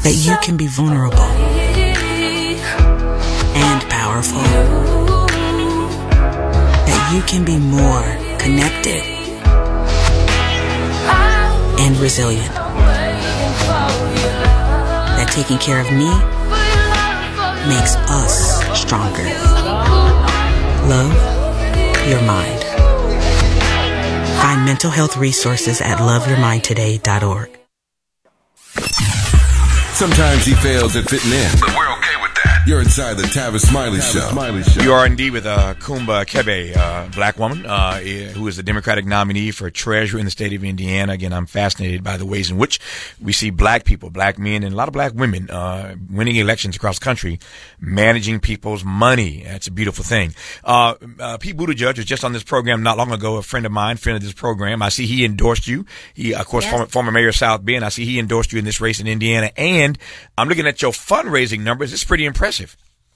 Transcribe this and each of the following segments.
that you can be vulnerable and powerful, that you can be more connected and resilient, that taking care of me makes us stronger. Love your mind. Find mental health resources at loveyourmindtoday.org. Sometimes he fails at fitting in, but we're okay with that. You're inside the Tavis Smiley Show. You are indeed with Kumba Kebe, black woman who is the Democratic nominee for treasurer in the state of Indiana. Again, I'm fascinated by the ways in which we see black people, black men, and a lot of black women winning elections across the country, managing people's money. That's a beautiful thing. Pete Buttigieg was just on this program not long ago, a friend of mine, friend of this program. I see he endorsed you. He, of course, yes. former mayor of South Bend. I see he endorsed you in this race in Indiana. And I'm looking at your fundraising numbers. It's pretty impressive.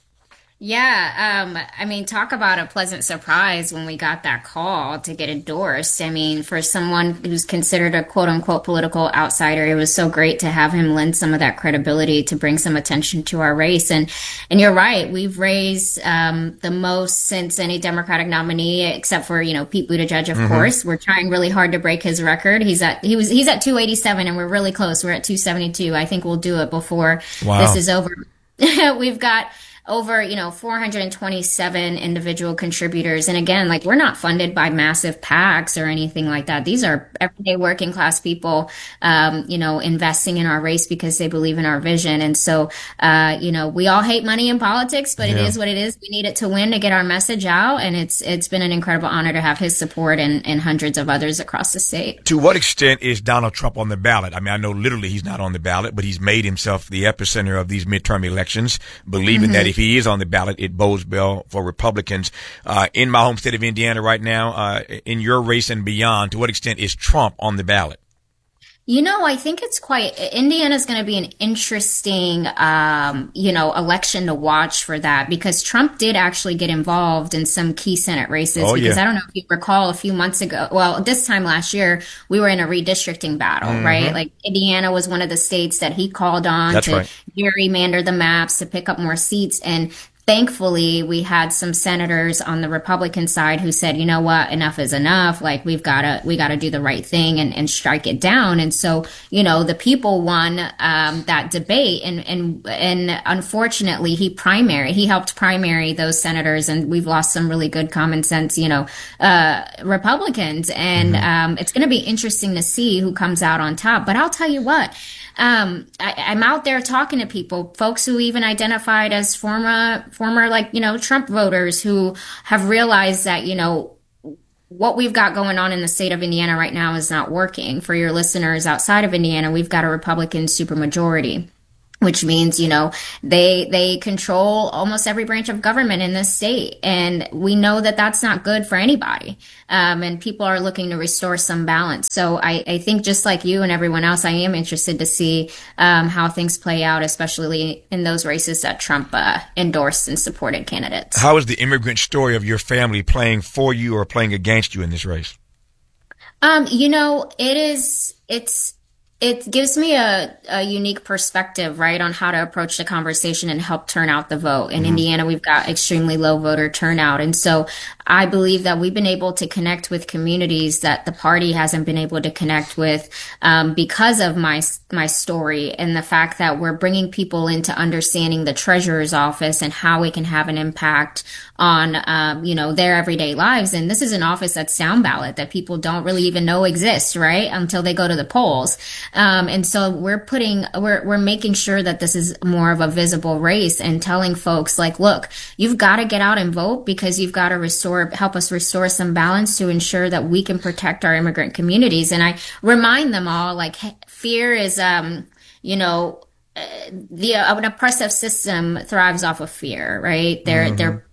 Yeah. I mean, talk about a pleasant surprise when we got that call to get endorsed. I mean, for someone who's considered a quote unquote political outsider, it was so great to have him lend some of that credibility to bring some attention to our race. And you're right. We've raised, the most since any Democratic nominee, except for, Pete Buttigieg, of course. We're trying really hard to break his record. He's at 287 and we're really close. We're at 272. I think we'll do it before this is over. We've got over, 427 individual contributors. And again, we're not funded by massive PACs or anything like that. These are everyday working class people, investing in our race because they believe in our vision. And so, we all hate money in politics, but it is what it is. We need it to win to get our message out. And it's been an incredible honor to have his support and hundreds of others across the state. To what extent is Donald Trump on the ballot? I mean, I know literally he's not on the ballot, but he's made himself the epicenter of these midterm elections, believing that if he is on the ballot, it bodes well for Republicans. In my home state of Indiana right now, in your race and beyond, to what extent is Trump on the ballot? I think Indiana's going to be an interesting, election to watch for that, because Trump did actually get involved in some key Senate races. I don't know if you recall a few months ago, this time last year, we were in a redistricting battle, right? Indiana was one of the states that he called on gerrymander the maps to pick up more seats. And thankfully, we had some senators on the Republican side who said, you know what, enough is enough. We gotta do the right thing and strike it down. And so, the people won, that debate. And unfortunately, he helped primary those senators. And we've lost some really good common sense, Republicans. And, it's going to be interesting to see who comes out on top. But I'll tell you what, I'm out there talking to people, folks who even identified as former, Trump voters who have realized that, what we've got going on in the state of Indiana right now is not working. For your listeners outside of Indiana, we've got a Republican supermajority, which means, they control almost every branch of government in this state. And we know that that's not good for anybody. And people are looking to restore some balance. So I think just like you and everyone else, I am interested to see how things play out, especially in those races that Trump endorsed and supported candidates. How is the immigrant story of your family playing for you or playing against you in this race? It gives me a unique perspective, right, on how to approach the conversation and help turn out the vote. In Indiana, we've got extremely low voter turnout. And so I believe that we've been able to connect with communities that the party hasn't been able to connect with because of my story and the fact that we're bringing people into understanding the treasurer's office and how it can have an impact on, their everyday lives. And this is an office that's down ballot that people don't really even know exists, right, until they go to the polls. And so we're making sure that this is more of a visible race and telling folks look, you've got to get out and vote because you've got to help us restore some balance to ensure that we can protect our immigrant communities. And I remind them all, fear is, an oppressive system thrives off of fear, right? They're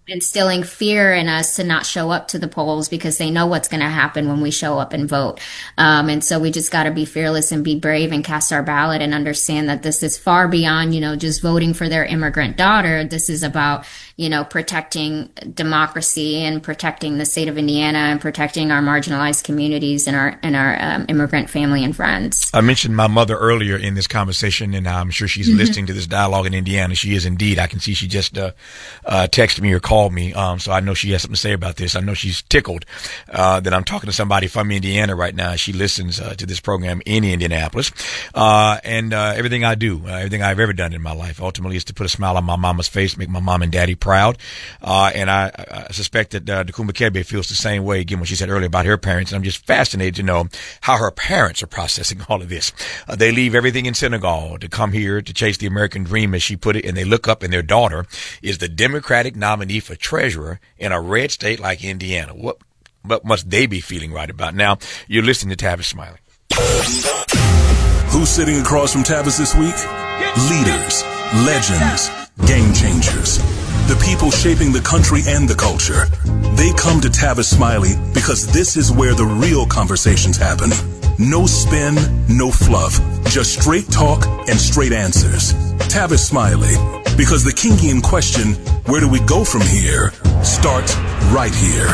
instilling fear in us to not show up to the polls because they know what's going to happen when we show up and vote. And so we just got to be fearless and be brave and cast our ballot and understand that this is far beyond, just voting for their immigrant daughter. This is about, protecting democracy and protecting the state of Indiana and protecting our marginalized communities and our immigrant family and friends. I mentioned my mother earlier in this conversation, and I'm sure she's listening to this dialogue in Indiana. She is indeed. I can see she just texted me or called me, so I know she has something to say about this. I know she's tickled that I'm talking to somebody from Indiana right now. She listens to this program in Indianapolis, and everything I do, everything I've ever done in my life, ultimately is to put a smile on my mama's face, make my mom and daddy proud. And I suspect that Dikuma Kebe feels the same way, again, what she said earlier about her parents. And I'm just fascinated to know how her parents are processing all of this. They leave everything in Senegal to come here to chase the American dream, as she put it, and they look up and their daughter is the Democratic nominee for treasurer in a red state like Indiana. What must they be feeling right about now? You're listening to Tavis Smiley. Who's sitting across from Tavis this week? Leaders, legends, game changers. The people shaping the country and the culture. They come to Tavis Smiley because this is where the real conversations happen. No spin, no fluff, just straight talk and straight answers. Tavis Smiley, because the Kingian question, where do we go from here, starts right here.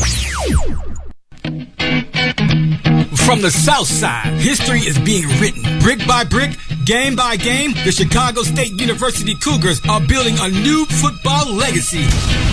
From the South Side, history is being written. Brick by brick, game by game, the Chicago State University Cougars are building a new football legacy.